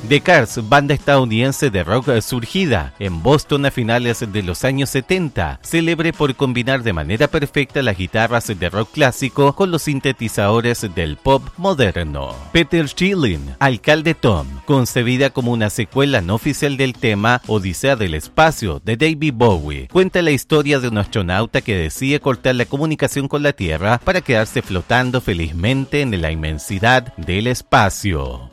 The Cars, banda estadounidense de rock surgida en Boston a finales de los años 70, célebre por combinar de manera perfecta las guitarras de rock clásico con los sintetizadores del pop moderno. Peter Schilling, Alcalde Tom, concebida como una secuela no oficial del tema Odisea del Espacio de David Bowie, cuenta la historia de un astronauta que decide cortar la comunicación con la Tierra para quedarse flotando felizmente en la inmensidad del espacio.